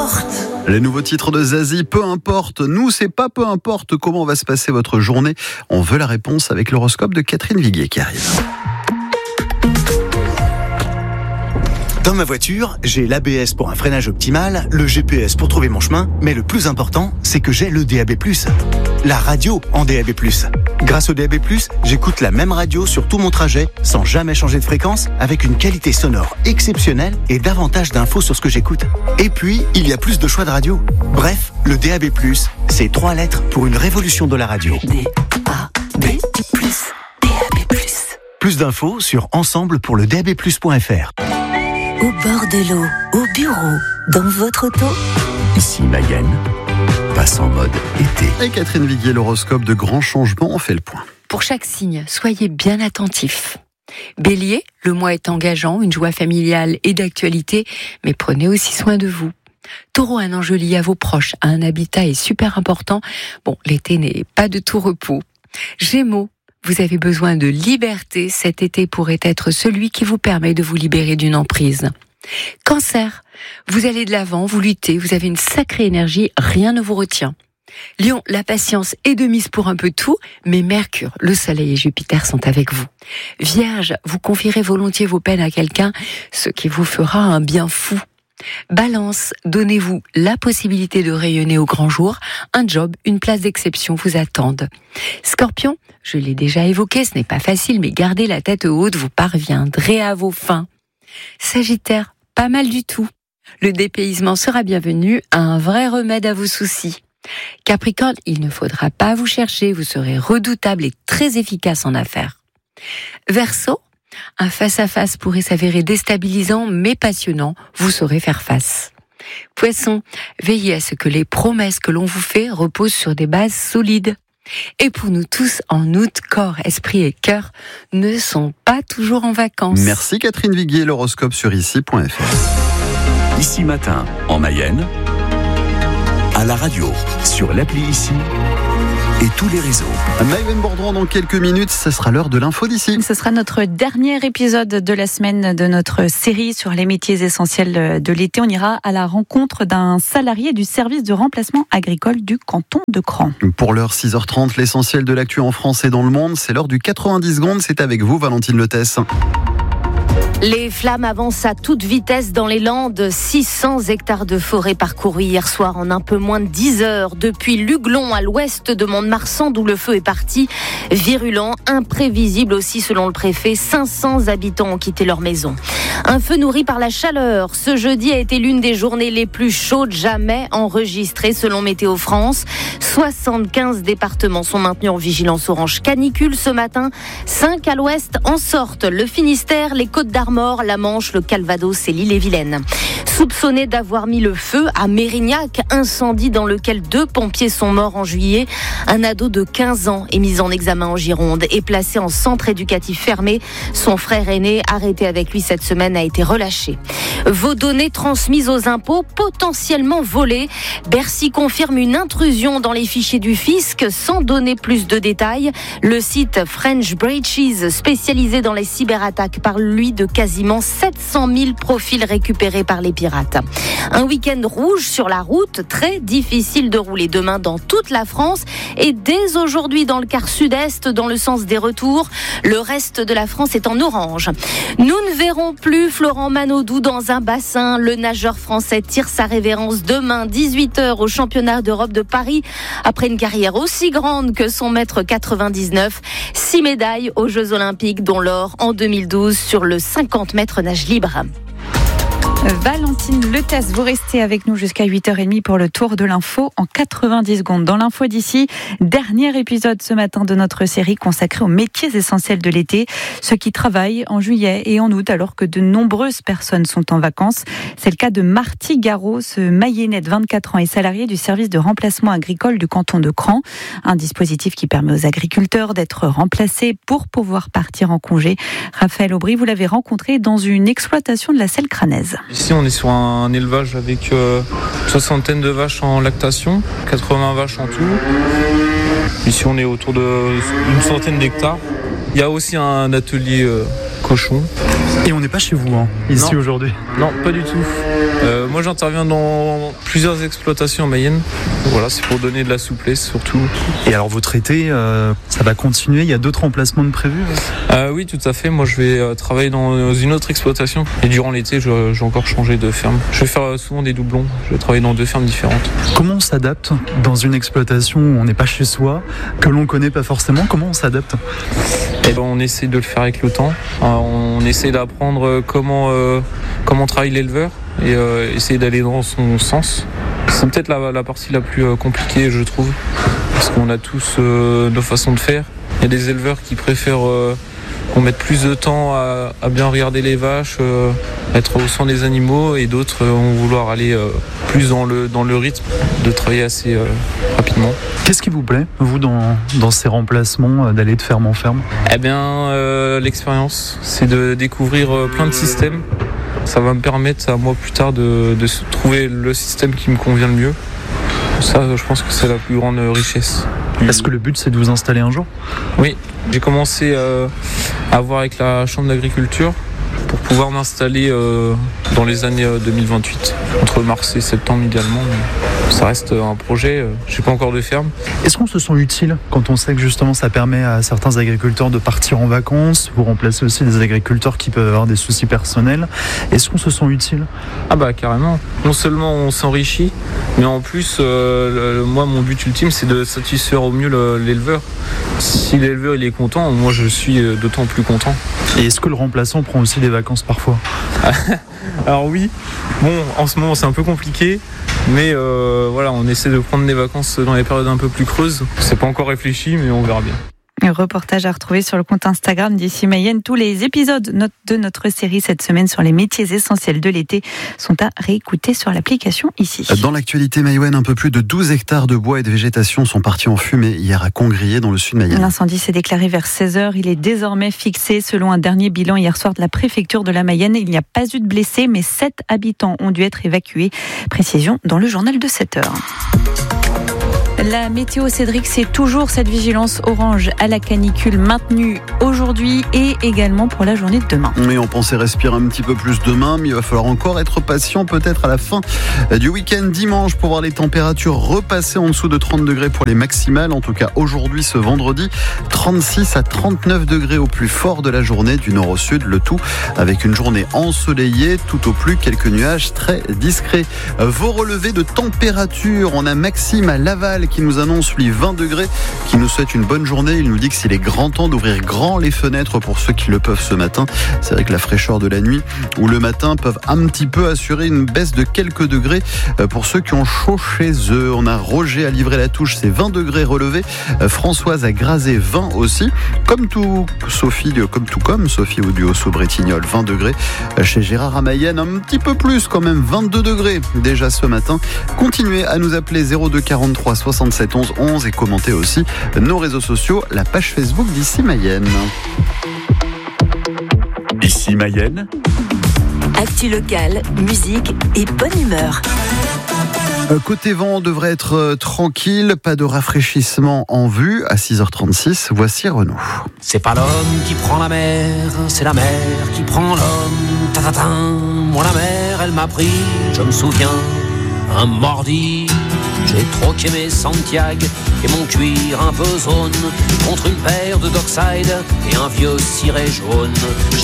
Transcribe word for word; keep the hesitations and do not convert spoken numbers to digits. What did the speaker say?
importe. Les nouveaux titres de Zazie, peu importe. Nous, c'est pas peu importe comment va se passer votre journée. On veut la réponse avec l'horoscope de Catherine Viguier qui arrive. Dans ma voiture, j'ai l'A B S pour un freinage optimal, le G P S pour trouver mon chemin, mais le plus important, c'est que j'ai le D A B plus. La radio en D A B plus. Grâce au D A B plus, j'écoute la même radio sur tout mon trajet, sans jamais changer de fréquence, avec une qualité sonore exceptionnelle et davantage d'infos sur ce que j'écoute. Et puis, il y a plus de choix de radio. Bref, le D A B plus, c'est trois lettres pour une révolution de la radio. D A B plus, D A B plus. Plus d'infos sur ensemble pour le D A B plus point F R. Au bord de l'eau, au bureau, dans votre auto. Ici Mayenne, passe en mode été. Et Catherine Viguier, l'horoscope de grands changements, on fait le point. Pour chaque signe, soyez bien attentifs. Bélier, le mois est engageant, une joie familiale et d'actualité, mais prenez aussi soin de vous. Taureau, un enjeu lié à vos proches, un habitat est super important. Bon, l'été n'est pas de tout repos. Gémeaux, vous avez besoin de liberté, cet été pourrait être celui qui vous permet de vous libérer d'une emprise. Cancer, vous allez de l'avant, vous luttez, vous avez une sacrée énergie, rien ne vous retient. Lion, la patience est de mise pour un peu tout, mais Mercure, le Soleil et Jupiter sont avec vous. Vierge, vous confierez volontiers vos peines à quelqu'un, ce qui vous fera un bien fou. Balance, donnez-vous la possibilité de rayonner au grand jour. Un job, une place d'exception vous attendent. Scorpion, je l'ai déjà évoqué, ce n'est pas facile, mais gardez la tête haute, vous parviendrez à vos fins. Sagittaire, pas mal du tout. Le dépaysement sera bienvenu, un vrai remède à vos soucis. Capricorne, il ne faudra pas vous chercher, vous serez redoutable et très efficace en affaires. Verseau, un face-à-face pourrait s'avérer déstabilisant mais passionnant, vous saurez faire face. Poisson, veillez à ce que les promesses que l'on vous fait reposent sur des bases solides. Et pour nous tous, en août, corps, esprit et cœur ne sont pas toujours en vacances. Merci Catherine Viguier, l'horoscope sur ici point F R. Ici matin, en Mayenne, à la radio, sur l'appli Ici et tous les réseaux. Maëven Bordron, dans quelques minutes, ce sera l'heure de l'info d'ici. Ce sera notre dernier épisode de la semaine de notre série sur les métiers essentiels de l'été. On ira à la rencontre d'un salarié du service de remplacement agricole du canton de Cran. Pour l'heure six heures trente, l'essentiel de l'actu en France et dans le monde, c'est l'heure du quatre-vingt-dix secondes. C'est avec vous, Valentine Letès. Les flammes avancent à toute vitesse dans les Landes. six cents hectares de forêt parcourus hier soir en un peu moins de dix heures. Depuis Luglon à l'ouest de Mont-de-Marsan, d'où le feu est parti. Virulent, imprévisible aussi selon le préfet. cinq cents habitants ont quitté leur maison. Un feu nourri par la chaleur. Ce jeudi a été l'une des journées les plus chaudes jamais enregistrées selon Météo France. soixante-quinze départements sont maintenus en vigilance orange canicule ce matin. cinq à l'ouest en sortent. Le Finistère, les Côtes-d'Armor, la Manche, le Calvados et l'Ille-et-Vilaine. Soupçonné d'avoir mis le feu à Mérignac, incendie dans lequel deux pompiers sont morts en juillet. Un ado de quinze ans est mis en examen en Gironde et placé en centre éducatif fermé. Son frère aîné, arrêté avec lui cette semaine, a été relâché. Vos données transmises aux impôts potentiellement volées. Bercy confirme une intrusion dans les fichiers du fisc sans donner plus de détails. Le site French Breaches, spécialisé dans les cyberattaques, parle lui de quasiment sept cent mille profils récupérés par les pirates. Un week-end rouge sur la route, très difficile de rouler demain dans toute la France et dès aujourd'hui dans le quart sud-est dans le sens des retours. Le reste de la France est en orange. Nous ne verrons plus Florent Manodou dans un bassin. Le nageur français tire sa révérence demain dix-huit heures au championnat d'Europe de Paris après une carrière aussi grande que son mètre quatre-vingt-dix-neuf. Six médailles aux Jeux Olympiques dont l'or en deux mille douze sur le cinquante mètres nage libre. Valentine Letès, vous restez avec nous jusqu'à huit heures trente pour le tour de l'info en quatre-vingt-dix secondes. Dans l'info d'ici, dernier épisode ce matin de notre série consacrée aux métiers essentiels de l'été, ceux qui travaillent en juillet et en août alors que de nombreuses personnes sont en vacances. C'est le cas de Marty Garot, ce Mayennais de vingt-quatre ans et salarié du service de remplacement agricole du canton de Cran. Un dispositif qui permet aux agriculteurs d'être remplacés pour pouvoir partir en congé. Raphaël Aubry, vous l'avez rencontré dans une exploitation de la Selle crânaise. Ici, on est sur un élevage avec euh, une soixantaine de vaches en lactation, quatre-vingts vaches en tout. Ici, on est autour d'une centaine d'hectares. Il y a aussi un atelier euh, cochons. Et on n'est pas chez vous, hein, ici Non. aujourd'hui. Non, pas du tout. Euh, moi, j'interviens dans plusieurs exploitations en Mayenne. Voilà, c'est pour donner de la souplesse surtout. Et alors votre été, euh, ça va continuer, il y a d'autres emplacements de prévus hein Euh, oui, tout à fait. Moi, je vais euh, travailler dans une autre exploitation. Et durant l'été, je, je vais encore changer de ferme. Je vais faire euh, souvent des doublons. Je vais travailler dans deux fermes différentes. Comment on s'adapte dans une exploitation où on n'est pas chez soi, que l'on connaît pas forcément? Comment on s'adapte? Et ben, on essaie de le faire avec le temps. Euh, on essaie d'apprendre comment, euh, comment travaille l'éleveur et euh, essayer d'aller dans son sens. C'est peut-être la, la partie la plus euh, compliquée, je trouve, parce qu'on a tous euh, nos façons de faire. Il y a des éleveurs qui préfèrent euh, qu'on mette plus de temps à, à bien regarder les vaches, euh, être au sein des animaux, et d'autres euh, vont vouloir aller euh, plus dans le, dans le rythme, de travailler assez euh, rapidement. Qu'est-ce qui vous plaît, vous, dans, dans ces remplacements, euh, d'aller de ferme en ferme? Eh bien, euh, l'expérience, c'est de découvrir euh, plein de systèmes. Ça va me permettre à moi plus tard de, de trouver le système qui me convient le mieux. Ça, je pense que c'est la plus grande richesse. Est-ce que le but, c'est de vous installer un jour? Oui, j'ai commencé euh, à voir avec la Chambre d'agriculture pour pouvoir m'installer euh, dans les années deux mille vingt-huit, entre mars et septembre idéalement. Ça reste un projet, je n'ai pas encore de ferme. Est-ce qu'on se sent utile quand on sait que justement ça permet à certains agriculteurs de partir en vacances? Vous remplacez aussi des agriculteurs qui peuvent avoir des soucis personnels. Est-ce qu'on se sent utile? Ah bah carrément. Non seulement on s'enrichit, mais en plus, euh, le, moi mon but ultime c'est de satisfaire au mieux le, l'éleveur. Si l'éleveur il est content, moi je suis d'autant plus content. Et est-ce que le remplaçant prend aussi des vacances parfois? Alors oui, bon en ce moment c'est un peu compliqué, mais euh, voilà, on essaie de prendre des vacances dans les périodes un peu plus creuses. C'est pas encore réfléchi, mais on verra bien. Un reportage à retrouver sur le compte Instagram d'Ici Mayenne. Tous les épisodes de notre série cette semaine sur les métiers essentiels de l'été sont à réécouter sur l'application Ici. Dans l'actualité Maïwen, un peu plus de douze hectares de bois et de végétation sont partis en fumée hier à Congrier dans le sud Mayenne. L'incendie s'est déclaré vers seize heures. Il est désormais fixé. Selon un dernier bilan hier soir de la préfecture de la Mayenne, il n'y a pas eu de blessés, mais sept habitants ont dû être évacués. Précision dans le journal de sept heures. La météo, Cédric, c'est toujours cette vigilance orange à la canicule maintenue aujourd'hui et également pour la journée de demain. Mais on pensait respirer un petit peu plus demain, mais il va falloir encore être patient peut-être à la fin du week-end dimanche pour voir les températures repasser en dessous de trente degrés pour les maximales. En tout cas aujourd'hui, ce vendredi, trente-six à trente-neuf degrés au plus fort de la journée du nord au sud, le tout avec une journée ensoleillée, tout au plus quelques nuages très discrets. Vos relevés de température, on a Maxime à Laval qui nous annonce lui vingt degrés, qui nous souhaite une bonne journée. Il nous dit que s'il est grand temps d'ouvrir grand les fenêtres pour ceux qui le peuvent ce matin. C'est vrai que la fraîcheur de la nuit ou le matin peuvent un petit peu assurer une baisse de quelques degrés pour ceux qui ont chaud chez eux. On a Roger à Livrer-la-Touche, c'est vingt degrés relevés. Françoise à Grazé, vingt aussi. Comme tout Sophie, comme tout comme Sophie au duo Saut-Bretignolles, vingt degrés. Chez Gérard à Mayenne, un petit peu plus quand même, vingt-deux degrés déjà ce matin. Continuez à nous appeler zéro deux quarante-trois soixante-sept onze onze et commentez aussi nos réseaux sociaux, la page Facebook d'Ici Mayenne. Ici Mayenne. Actu locale, musique et bonne humeur. Côté vent, on devrait être tranquille, pas de rafraîchissement en vue. À six heures trente-six, voici Renaud. C'est pas l'homme qui prend la mer, c'est la mer qui prend l'homme. Ta-ta-ta, moi la mer, elle m'a pris, je me souviens, un mardi. J'ai troqué mes Santiago et mon cuir un peu zone contre une paire de Dockside et un vieux ciré jaune.